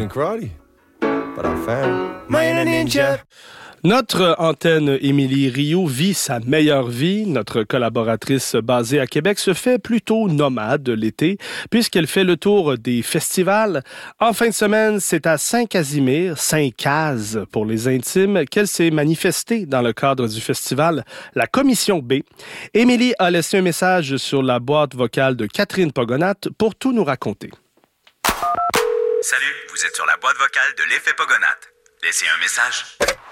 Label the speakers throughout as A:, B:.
A: in karate, but I found my inner ninja.
B: Notre antenne Émilie Rioux vit sa meilleure vie. Notre collaboratrice basée à Québec se fait plutôt nomade l'été puisqu'elle fait le tour des festivals. En fin de semaine, c'est à Saint-Casimir, Saint-Caz pour les intimes, qu'elle s'est manifestée dans le cadre du festival La Commission B. Émilie a laissé un message sur la boîte vocale de Catherine Pogonat pour tout nous raconter.
C: Salut, vous êtes sur la boîte vocale de l'Effet Pogonat. Laissez un message.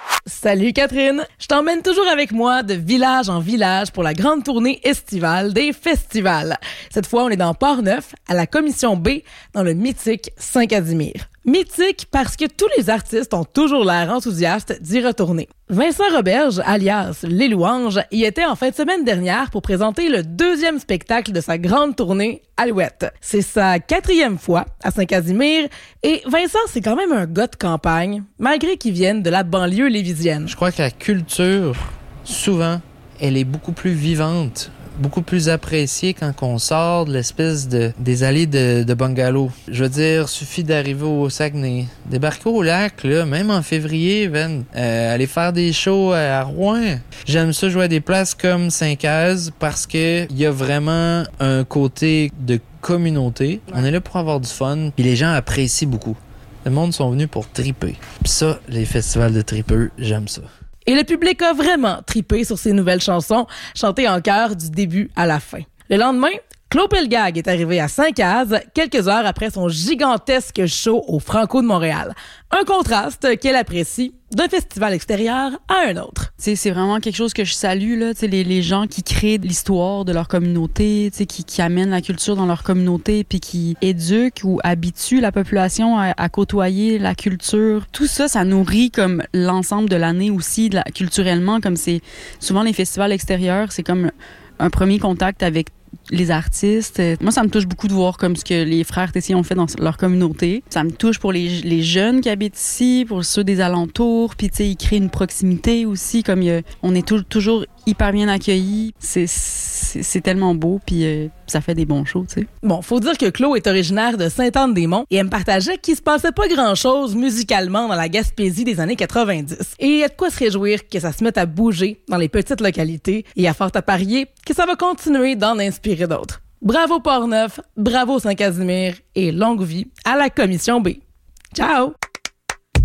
D: Salut Catherine, je t'emmène toujours avec moi de village en village pour la grande tournée estivale des festivals. Cette fois, on est dans Port-Neuf, à la Commission B, dans le mythique Saint-Casimir. Mythique parce que tous les artistes ont toujours l'air enthousiastes d'y retourner. Vincent Roberge, alias Les Louanges, y était en fin de semaine dernière pour présenter le 2e spectacle de sa grande tournée Alouette. C'est sa 4e fois à Saint-Casimir et Vincent, c'est quand même un gars de campagne, malgré qu'il vienne de la banlieue lévisienne.
E: Je crois que la culture, souvent, elle est beaucoup plus vivante, beaucoup plus appréciée quand on sort de l'espèce des allées de bungalow. Je veux dire, suffit d'arriver au Saguenay, débarquer au lac, là, même en février, aller faire des shows à Rouen. J'aime ça jouer à des places comme Saint-Caz parce que il y a vraiment un côté de communauté. On est là pour avoir du fun, puis les gens apprécient beaucoup. Le monde sont venus pour triper. Puis ça, les festivals de tripeux, j'aime ça.
D: Et le public a vraiment tripé sur ces nouvelles chansons, chantées en chœur du début à la fin. Le lendemain, Claude Pelgag est arrivé à Saint-Caz quelques heures après son gigantesque show au Franco de Montréal. Un contraste qu'elle apprécie d'un festival extérieur à un autre.
F: T'sais, c'est vraiment quelque chose que je salue, là, les gens qui créent l'histoire de leur communauté, qui amènent la culture dans leur communauté, puis qui éduquent ou habituent la population à côtoyer la culture. Tout ça, ça nourrit comme l'ensemble de l'année aussi, culturellement, comme c'est souvent les festivals extérieurs, c'est comme un premier contact avec les artistes. Moi, ça me touche beaucoup de voir comme ce que les frères Tessier ont fait dans leur communauté. Ça me touche pour les jeunes qui habitent ici, pour ceux des alentours, puis tu sais, ils créent une proximité aussi, comme on est toujours hyper bien accueillis. C'est tellement beau, puis ça fait des bons shows, tu sais.
D: Bon, faut dire que Claude est originaire de Sainte-Anne-des-Monts et elle me partageait qu'il se passait pas grand-chose musicalement dans la Gaspésie des années 90. Et il y a de quoi se réjouir que ça se mette à bouger dans les petites localités et à fort à parier que ça va continuer d'en inspirer d'autres. Bravo Port-Neuf, bravo Saint-Casimir et longue vie à la Commission B. Ciao!